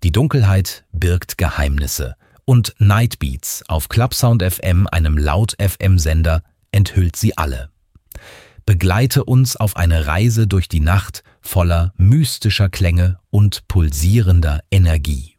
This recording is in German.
Die Dunkelheit birgt Geheimnisse und Nightbeats auf Clubsound FM, einem Laut-FM-Sender, enthüllt sie alle. Begleite uns auf eine Reise durch die Nacht voller mystischer Klänge und pulsierender Energie.